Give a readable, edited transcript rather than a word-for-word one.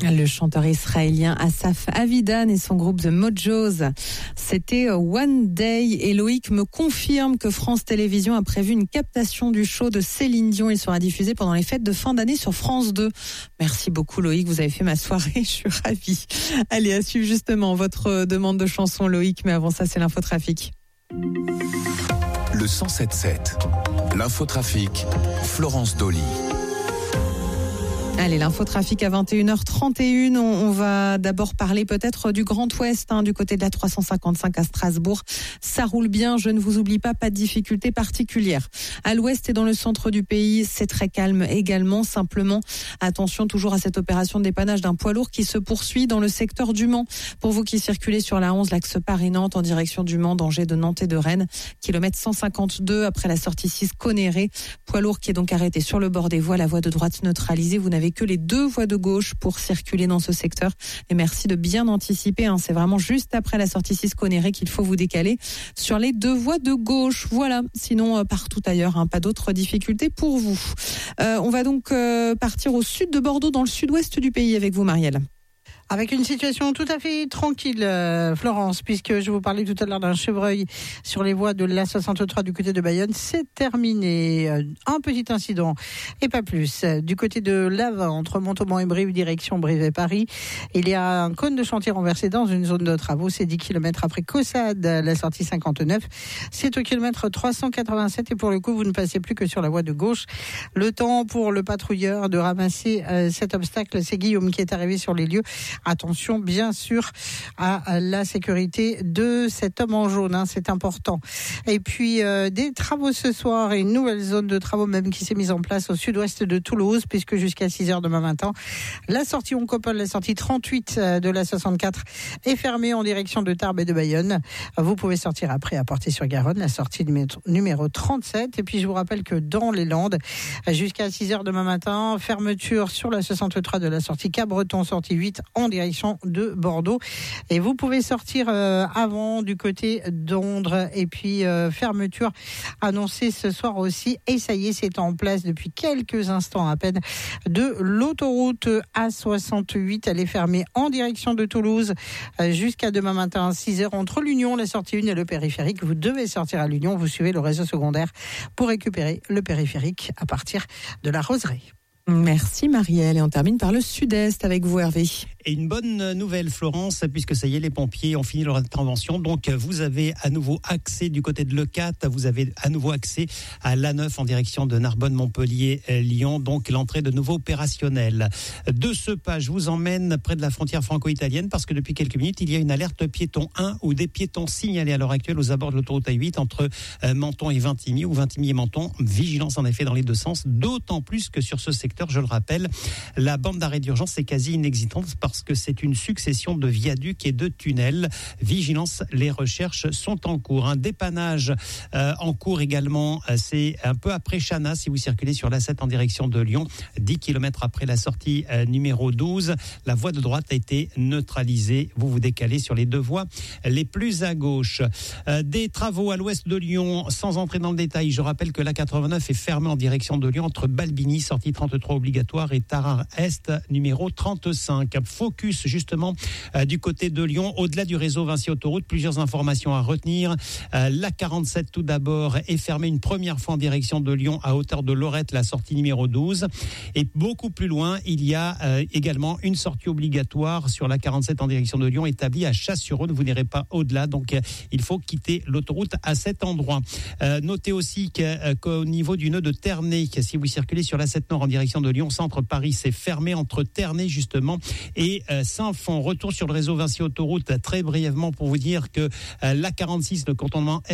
Le chanteur israélien Asaf Avidan et son groupe The Mojos. C'était One Day et Loïc me confirme que France Télévisions a prévu une captation du show de Céline Dion. Il sera diffusé pendant les fêtes de fin d'année sur France 2. Merci beaucoup Loïc, vous avez fait ma soirée, je suis ravie. Allez, à suivre justement votre demande de chanson Loïc, mais avant ça c'est l'infotrafic. Le 107.7, l'infotrafic, Florence Dolly. Allez, l'infotrafic à 21h31. On va d'abord parler peut-être du Grand Ouest, du côté de la 355 à Strasbourg. Ça roule bien, je ne vous oublie pas de difficultés particulières. À l'ouest et dans le centre du pays, c'est très calme également. Simplement, attention toujours à cette opération de dépannage d'un poids lourd qui se poursuit dans le secteur du Mans. Pour vous qui circulez sur la 11, l'axe Paris-Nantes en direction du Mans, danger de Nantes et de Rennes, kilomètre 152 après la sortie 6 Conéré. Poids lourd qui est donc arrêté sur le bord des voies, la voie de droite neutralisée. Vous n'avez que les deux voies de gauche pour circuler dans ce secteur. Et merci de bien anticiper. C'est vraiment juste après la sortie 6 Conéré qu'il faut vous décaler sur les deux voies de gauche. Voilà. Sinon, partout ailleurs, pas d'autres difficultés pour vous. On va donc partir au sud de Bordeaux, dans le sud-ouest du pays avec vous, Marielle. Avec une situation tout à fait tranquille, Florence, puisque je vous parlais tout à l'heure d'un chevreuil sur les voies de l'A63 du côté de Bayonne. C'est terminé. Un petit incident et pas plus. Du côté de Lave, entre Montauban et Brive, direction Brive et Paris, il y a un cône de chantier renversé dans une zone de travaux. C'est 10 km après Caussade, la sortie 59. C'est au kilomètre 387 et pour le coup, vous ne passez plus que sur la voie de gauche. Le temps pour le patrouilleur de ramasser cet obstacle, c'est Guillaume qui est arrivé sur les lieux. Attention, bien sûr, à la sécurité de cet homme en jaune, c'est important. Et puis, des travaux ce soir et une nouvelle zone de travaux même qui s'est mise en place au sud-ouest de Toulouse, puisque jusqu'à 6h demain matin, la sortie Oncopole, la sortie 38 de la 64 est fermée en direction de Tarbes et de Bayonne. Vous pouvez sortir après à Portée-sur-Garonne, la sortie numéro 37. Et puis, je vous rappelle que dans les Landes, jusqu'à 6h demain matin, fermeture sur la 63 de la sortie Cabreton, sortie 8 en direction de Bordeaux. Et vous pouvez sortir avant du côté d'Ondres. Et puis fermeture annoncée ce soir aussi. Et ça y est, c'est en place depuis quelques instants à peine de l'autoroute A68. Elle est fermée en direction de Toulouse jusqu'à demain matin à 6h entre l'Union, la sortie 1 et le périphérique. Vous devez sortir à l'Union. Vous suivez le réseau secondaire pour récupérer le périphérique à partir de la Roseraie. Merci Marielle. Et on termine par le sud-est avec vous Hervé. Et une bonne nouvelle Florence, puisque ça y est, les pompiers ont fini leur intervention. Donc vous avez à nouveau accès du côté de Leucate, vous avez à nouveau accès à l'A9 en direction de Narbonne, Montpellier, Lyon. Donc l'entrée de nouveau opérationnelle. De ce pas, je vous emmène près de la frontière franco-italienne parce que depuis quelques minutes, il y a une alerte piéton 1 où des piétons signalés à l'heure actuelle aux abords de l'autoroute A8 entre Menton et Vintimille ou Vintimille et Menton. Vigilance en effet dans les deux sens, d'autant plus que sur ce secteur, je le rappelle, la bande d'arrêt d'urgence est quasi inexistante parce que c'est une succession de viaducs et de tunnels. Vigilance, les recherches sont en cours. Un dépannage en cours également, c'est un peu après Chana, si vous circulez sur l'A7 en direction de Lyon, 10 km après la sortie numéro 12. La voie de droite a été neutralisée. Vous vous décalez sur les deux voies les plus à gauche. Des travaux à l'ouest de Lyon, sans entrer dans le détail. Je rappelle que l'A89 est fermée en direction de Lyon entre Balbini, sortie 33 obligatoire, et Tarare-Est, numéro 35. Focus justement du côté de Lyon, au-delà du réseau Vinci Autoroute, plusieurs informations à retenir. L'A47 tout d'abord est fermée une première fois en direction de Lyon à hauteur de Lorette, la sortie numéro 12. Et beaucoup plus loin, il y a également une sortie obligatoire sur l'A47 en direction de Lyon établie à Chasse-sur-Rhône. Vous n'irez pas au-delà, donc il faut quitter l'autoroute à cet endroit. Notez aussi qu'au niveau du nœud de Ternay, si vous circulez sur l'A7 Nord en direction de Lyon Centre Paris, c'est fermé entre Ternay justement et Saint-Fond. Retour sur le réseau Vinci Autoroute très brièvement pour vous dire que l'A46, le contournement